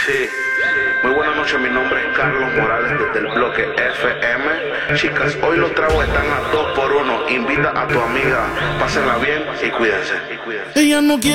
Sí. Muy buenas noches, mi nombre es Carlos Morales desde el bloque FM. Chicas, hoy los tragos están a 2 por 1. Invita a tu amiga, pásenla bien y cuídense. Ella no quiere